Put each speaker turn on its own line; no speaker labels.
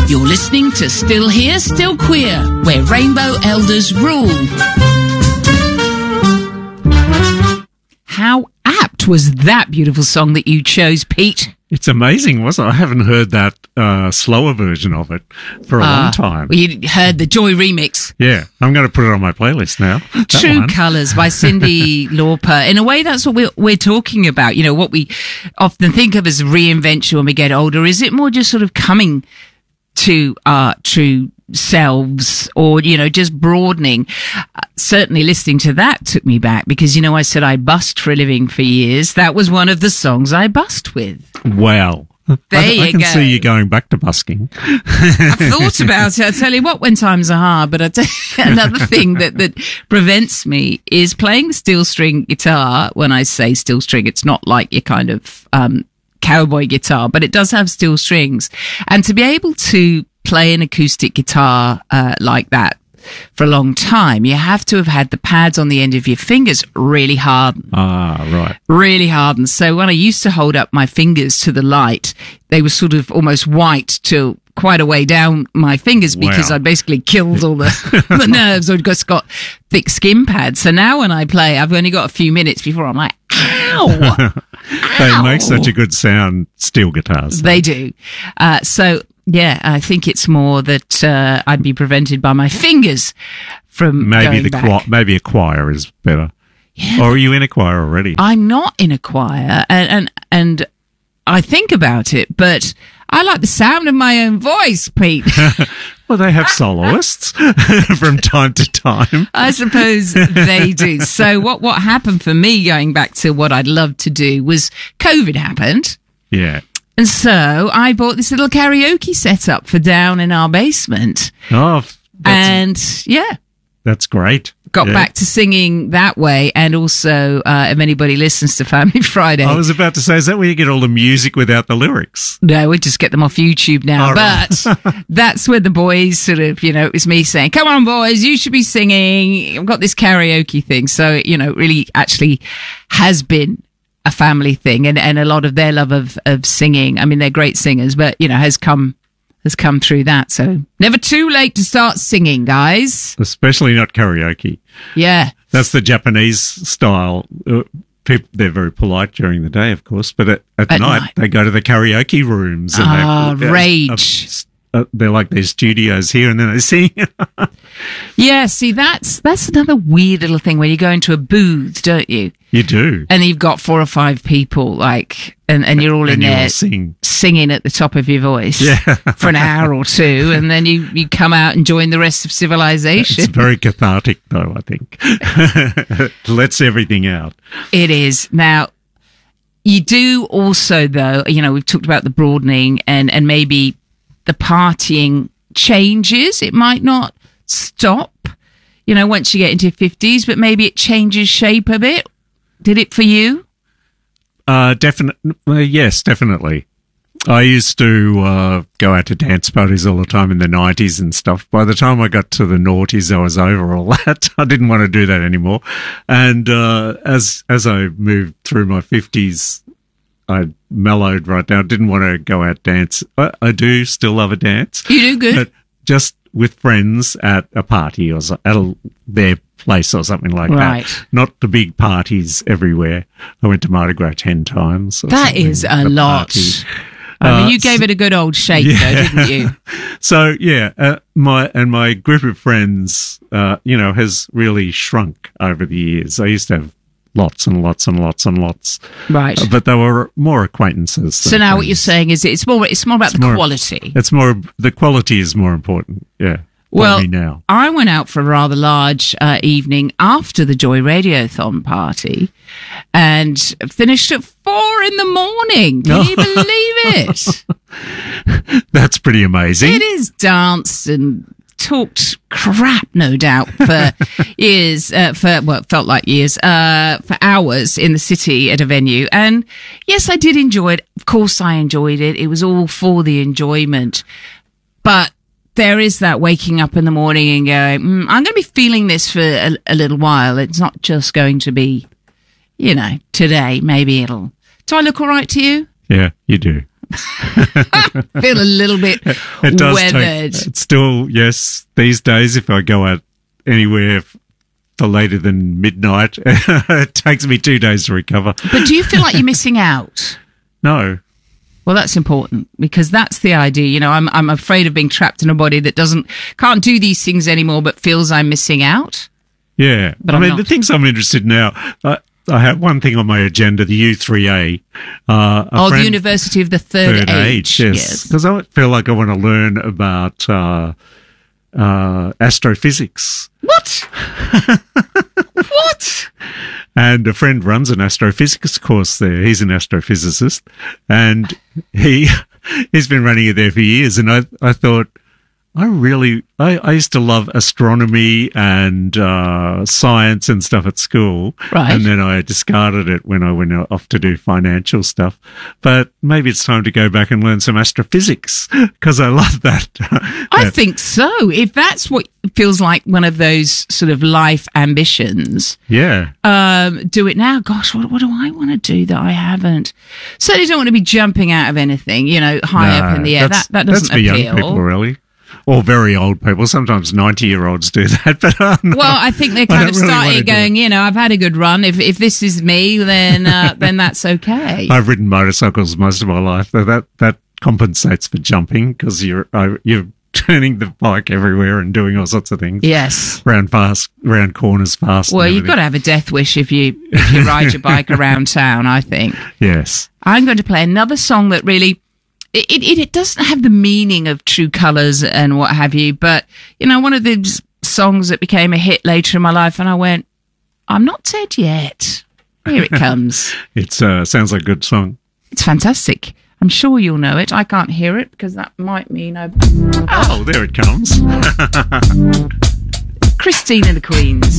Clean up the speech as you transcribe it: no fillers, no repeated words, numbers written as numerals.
You're listening to Still Here, Still Queer, where Rainbow Elders rule. How apt was that beautiful song that you chose, Pete?
It's amazing, wasn't it? I haven't heard that slower version of it for a long time.
Well, you heard the Joy remix.
Yeah, I'm going to put it on my playlist now.
True Colours by Cyndi Lauper. In a way, that's what we're talking about. You know, what we often think of as reinvention when we get older. Is it more just sort of coming to our true selves, or, you know, just broadening? Certainly listening to that took me back because, you know, I said I busked for a living for years. That was one of the songs I busked with.
Wow. I can see you going back to busking.
I've thought about it. I tell you what, when times are hard, but I tell you, another thing that prevents me is playing the steel string guitar. When I say steel string, it's not like your kind of cowboy guitar, but it does have steel strings. And to be able to play an acoustic guitar like that for a long time, you have to have had the pads on the end of your fingers really hardened.
Ah, right.
Really hardened. So when I used to hold up my fingers to the light, they were sort of almost white till quite a way down my fingers because I basically killed all the nerves. I've just got thick skin pads. So now when I play, I've only got a few minutes before I'm like, ow!
They make such a good sound, steel guitars.
They do. So yeah, I think it's more that I'd be prevented by my fingers from going back.
Maybe a choir is better.
Yeah,
or are you in a choir already?
I'm not in a choir, and I think about it, but I like the sound of my own voice, Pete.
Well, they have soloists from time to time.
I suppose they do. So what happened for me, going back to what I'd love to do, was COVID happened.
Yeah.
And so I bought this little karaoke setup for down in our basement.
Oh, that's great.
Got back to singing that way. And also, if anybody listens to Family Friday.
I was about to say, is that where you get all the music without the lyrics?
No, we just get them off YouTube now. But that's where the boys sort of, you know, it was me saying, come on, boys, you should be singing. I've got this karaoke thing. So, you know, it really actually has been a family thing, and a lot of their love of singing. I mean, they're great singers, but, you know, has come through that. So never too late to start singing, guys.
Especially not karaoke.
Yeah.
That's the Japanese style. They're very polite during the day, of course, but at night they go to the karaoke rooms. And
rage.
They're like their studios here, and then they sing.
Yeah, see, that's another weird little thing when you go into a booth, don't you?
You do.
And you've got 4 or 5 people, like, and you're all in there singing at the top of your voice for an hour or two, and then you come out and join the rest of civilization.
It's very cathartic, though, I think. Lets everything out.
It is. Now, you do also, though, you know, we've talked about the broadening and maybe the partying changes. It might not stop, you know, once you get into your 50s, but maybe it changes shape a bit. Did it for you?
Yes, definitely. I used to go out to dance parties all the time in the 90s and stuff. By the time I got to the noughties, I was over all that. I didn't want to do that anymore. And as I moved through my 50s, I mellowed right down. Didn't want to go out dance. I do still love a dance.
You do good.
But just with friends at a party or at their place or something like that. Not the big parties everywhere. I went to Mardi Gras 10 times.
That is a lot. I mean, you gave it a good old shake, though, didn't you?
So, yeah, my group of friends, you know, has really shrunk over the years. I used to have lots and lots and lots and lots.
Right.
But they were more acquaintances.
So now what you're saying is it's more about the quality.
The quality is more important, yeah.
Well, now. I went out for a rather large evening after the Joy Radiothon party and finished at 4 a.m. Can you believe it?
That's pretty amazing.
It is. Danced and talked crap, no doubt, for years, it felt like years, for hours in the city at a venue. And yes, I did enjoy it. Of course I enjoyed it. It was all for the enjoyment. But there is that waking up in the morning and going, I'm going to be feeling this for a little while. It's not just going to be, you know, today. Maybe do I look all right to you?
Yeah, you do.
Feel a little bit
It does
weathered.
it's still, yes, these days, if I go out anywhere for later than midnight, it takes me 2 days to recover.
But do you feel like you're missing out?
No.
Well, that's important because that's the idea. You know, I'm afraid of being trapped in a body that can't do these things anymore, but feels I'm missing out.
Yeah.
But
I
I'm
mean,
not.
the things I'm interested in now, I have one thing on my agenda, the U3A.
The University of the Third Age.
Yes. Because I feel like I want to learn about astrophysics.
What? What?
And a friend runs an astrophysics course there. He's an astrophysicist, and he's been running it there for years. And I thought, I used to love astronomy and science and stuff at school.
Right.
And then I discarded it when I went off to do financial stuff. But maybe it's time to go back and learn some astrophysics because I love that.
I think so. If that's what feels like one of those sort of life ambitions,
Yeah.
do it now. Gosh, what do I want to do that I haven't? Certainly don't want to be jumping out of anything, you know, high up in the air. That doesn't
that's for
appeal.
young people, really. Or very old people. Sometimes 90-year-olds do that. But
Well, I think they're kind of
really wanna
started
do
going, you know, I've had a good run. If this is me, then then that's okay.
I've ridden motorcycles most of my life. So that compensates for jumping because you're turning the bike everywhere and doing all sorts of things.
Yes.
Round corners fast.
Well,
and
you've got to have a death wish if you ride your bike around town, I think.
Yes.
I'm going to play another song that really, it doesn't have the meaning of True Colours and what have you, but, you know, one of the songs that became a hit later in my life, and I went, I'm not dead yet. Here it comes.
It sounds like a good song.
It's fantastic. I'm sure you'll know it. I can't hear it because that might mean
Oh, there it comes.
Christine and the Queens.